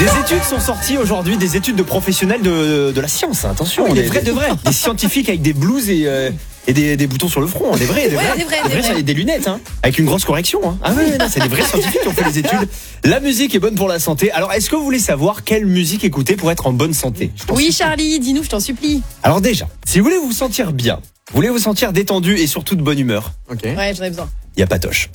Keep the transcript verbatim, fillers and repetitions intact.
Des études sont sorties aujourd'hui, des études de professionnels de, de la science. hein. Attention, Ah oui, des des vrais de vrais. Des scientifiques avec des blouses et, euh, et des, des boutons sur le front. hein. Des vrais, des Ouais, vrais, des vrais, des des vrais, vrais. ça, des lunettes, hein, avec une grosse correction. Hein. Ah ouais, non, c'est des vrais scientifiques qui ont fait les études. La musique est bonne pour la santé. Alors, est-ce que vous voulez savoir quelle musique écouter pour être en bonne santé? Oui, Charlie, dis-nous, je t'en supplie. Alors déjà, si vous voulez vous sentir bien, vous voulez vous sentir détendu et surtout de bonne humeur, Ok. Ouais, j'en ai besoin. il y a Patoche.